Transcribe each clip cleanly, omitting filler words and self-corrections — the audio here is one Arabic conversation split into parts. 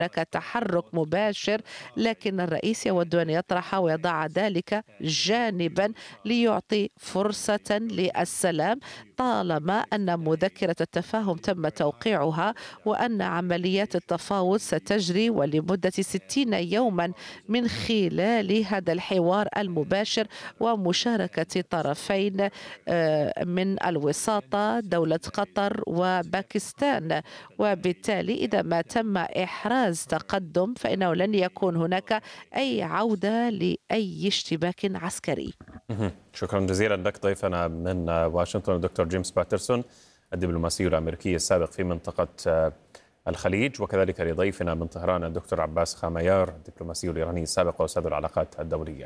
هناك تحرك مباشر، لكن الرئيس يود أن يطرح ويضع ذلك جانبا ليعطي فرصة للسلام، طالما أن مذكرة التفاهم تم توقيعها وأن عمليات التفاوض ستجري ولمدة 60 يوما من خلال هذا الحوار المباشر ومشاركة طرفين من الوساطة دولة قطر وباكستان. وبالتالي إذا ما تم إحراز تقدم فإنه لن يكون هناك أي عودة لأي اشتباك عسكري. شكرا جزيلا لك. ضيفنا من واشنطن الدكتور جيمس باترسون الدبلوماسي الأمريكي السابق في منطقة الخليج، وكذلك لضيفنا من طهران الدكتور عباس خاميار الدبلوماسي الإيراني السابق وأستاذ العلاقات الدولية.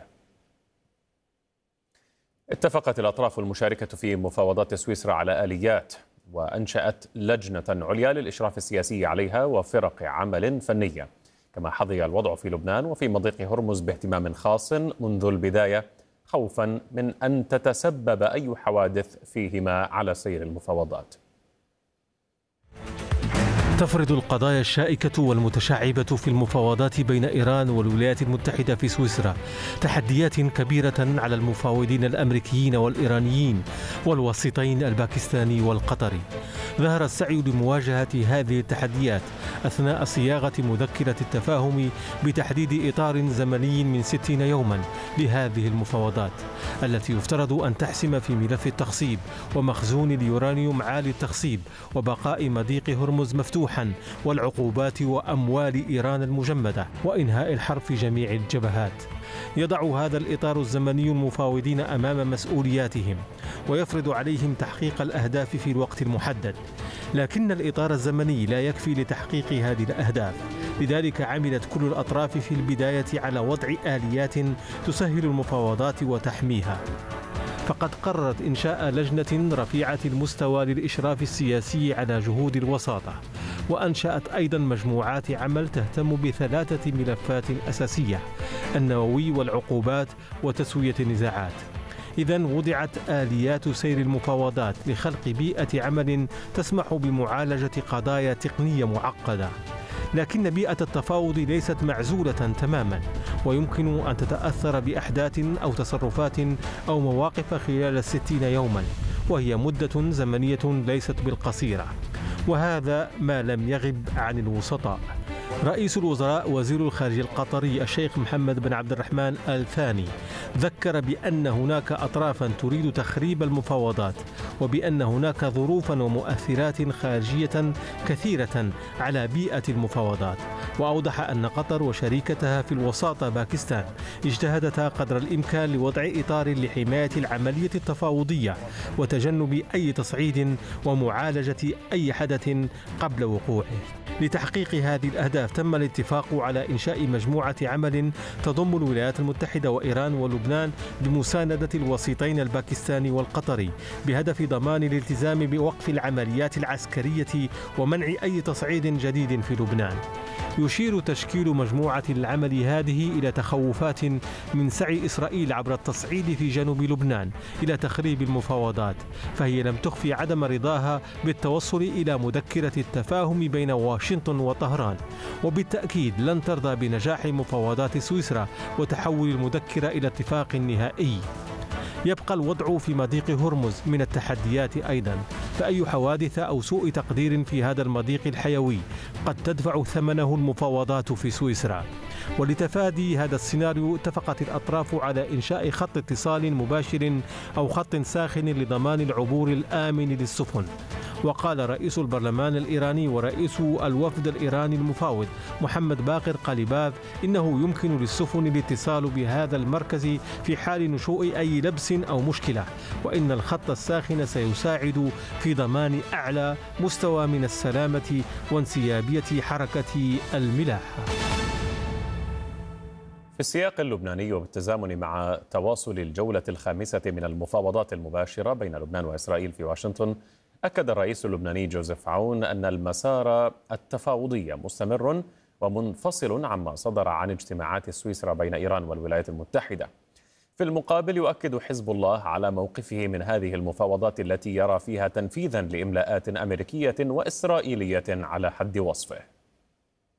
اتفقت الأطراف المشاركة في مفاوضات سويسرا على آليات، وأنشأت لجنة عليا للإشراف السياسي عليها وفرق عمل فنية. كما حظي الوضع في لبنان وفي مضيق هرمز باهتمام خاص منذ البداية، خوفا من أن تتسبب أي حوادث فيهما على سير المفاوضات. تفرض القضايا الشائكة والمتشعبة في المفاوضات بين إيران والولايات المتحدة في سويسرا تحديات كبيرة على المفاوضين الأمريكيين والإيرانيين والوسيطين الباكستاني والقطري. ظهر السعي لمواجهة هذه التحديات أثناء صياغة مذكرة التفاهم بتحديد إطار زمني من 60 يوما لهذه المفاوضات التي يفترض أن تحسم في ملف التخصيب ومخزون اليورانيوم عالي التخصيب وبقاء مضيق هرمز مفتوحا والعقوبات وأموال إيران المجمدة وإنهاء الحرب في جميع الجبهات. يضع هذا الإطار الزمني المفاوضين أمام مسؤولياتهم ويفرض عليهم تحقيق الأهداف في الوقت المحدد، لكن الإطار الزمني لا يكفي لتحقيق هذه الأهداف. لذلك عملت كل الأطراف في البداية على وضع آليات تسهل المفاوضات وتحميها. فقد قررت إنشاء لجنة رفيعة المستوى للإشراف السياسي على جهود الوساطة، وأنشأت أيضا مجموعات عمل تهتم ب3 ملفات أساسية: النووي والعقوبات وتسوية النزاعات. إذن وضعت آليات سير المفاوضات لخلق بيئة عمل تسمح بمعالجة قضايا تقنية معقدة. لكن بيئة التفاوض ليست معزولة تماما، ويمكن أن تتأثر بأحداث أو تصرفات أو مواقف خلال 60 يوما، وهي مدة زمنية ليست بالقصيرة، وهذا ما لم يغب عن الوسطاء. رئيس الوزراء وزير الخارجية القطري الشيخ محمد بن عبد الرحمن آل ثاني ذكر بأن هناك أطرافا تريد تخريب المفاوضات، وبأن هناك ظروفا ومؤثرات خارجية كثيرة على بيئة المفاوضات. وأوضح أن قطر وشريكتها في الوساطة باكستان اجتهدتا قدر الإمكان لوضع إطار لحماية العملية التفاوضية وتجنب أي تصعيد ومعالجة أي حدث قبل وقوعه. لتحقيق هذه الأهداف تم الاتفاق على إنشاء مجموعة عمل تضم الولايات المتحدة وإيران ولبنان بمساندة الوسيطين الباكستاني والقطري، بهدف ضمان الالتزام بوقف العمليات العسكرية ومنع أي تصعيد جديد في لبنان. يشير تشكيل مجموعة العمل هذه إلى تخوفات من سعي إسرائيل عبر التصعيد في جنوب لبنان إلى تخريب المفاوضات، فهي لم تخفي عدم رضاها بالتوصل إلى مذكرة التفاهم بين واشنطن وطهران، وبالتأكيد لن ترضى بنجاح مفاوضات سويسرا وتحول المذكرة إلى اتفاق نهائي. يبقى الوضع في مضيق هرمز من التحديات أيضا، فأي حوادث أو سوء تقدير في هذا المضيق الحيوي قد تدفع ثمنه المفاوضات في سويسرا. ولتفادي هذا السيناريو اتفقت الأطراف على إنشاء خط اتصال مباشر أو خط ساخن لضمان العبور الآمن للسفن. وقال رئيس البرلمان الإيراني ورئيس الوفد الإيراني المفاوض محمد باقر قليباف إنه يمكن للسفن الاتصال بهذا المركز في حال نشوء أي لبس أو مشكلة، وإن الخط الساخن سيساعد في ضمان أعلى مستوى من السلامة وانسيابية حركة الملاحة. في السياق اللبناني وبالتزامن مع تواصل الجولة الخامسة من المفاوضات المباشرة بين لبنان وإسرائيل في واشنطن، أكد الرئيس اللبناني جوزيف عون أن المسار التفاوضي مستمر ومنفصل عما صدر عن اجتماعات سويسرا بين إيران والولايات المتحدة. في المقابل يؤكد حزب الله على موقفه من هذه المفاوضات التي يرى فيها تنفيذا لإملاءات أمريكية وإسرائيلية على حد وصفه.